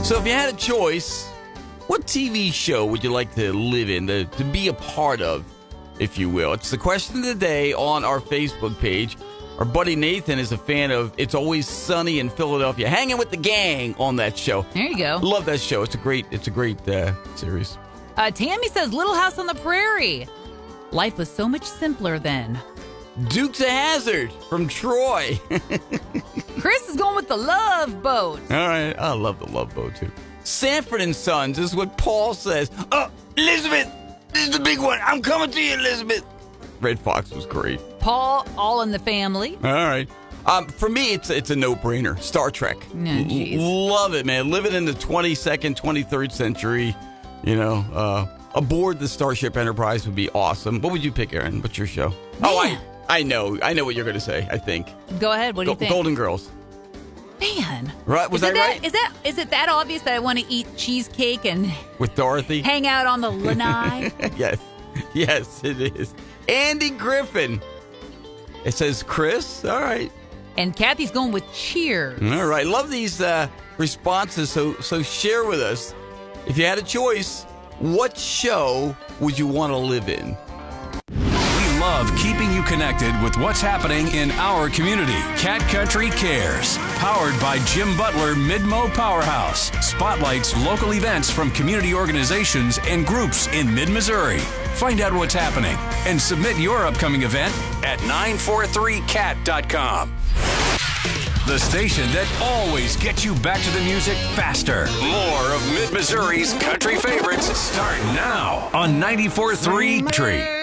So if you had a choice, what TV show would you like to live in, to be a part of, if you will? It's the question of the day on our Facebook page. Our buddy Nathan is a fan of It's Always Sunny in Philadelphia, hanging with the gang on that show. There you go. Love that show. It's a great series. Tammy says Little House on the Prairie. Life was so much simpler then. Dukes of Hazzard from Troy. Chris is going with The Love Boat. All right. I love The Love Boat, too. Sanford and Sons is what Paul says. Oh, Elizabeth, this is the big one. I'm coming to you, Elizabeth. Red Fox was great. Paul, All in the Family. All right. For me, it's a no-brainer. Star Trek. Love it, man. Living in the 22nd, 23rd century, aboard the Starship Enterprise would be awesome. What would you pick, Aaron? What's your show? Man. Oh, I know what you're going to say, I think. Go ahead. What do you think? Golden Girls. Man. Right? Was I right? Is it that obvious that I want to eat cheesecake and... With Dorothy? Hang out on the lanai? Yes, it is. Andy Griffin. It says Chris. All right. And Kathy's going with Cheers. All right. Love these responses. So share with us. If you had a choice, what show would you want to live in? We love keeping you connected with what's happening in our community. Cat Country Cares. Powered by Jim Butler Midmo Powerhouse. Spotlights local events from community organizations and groups in mid-Missouri. Find out what's happening and submit your upcoming event at 943cat.com. The station that always gets you back to the music faster. More of Mid-Missouri's country favorites start now on 94.3 Tree.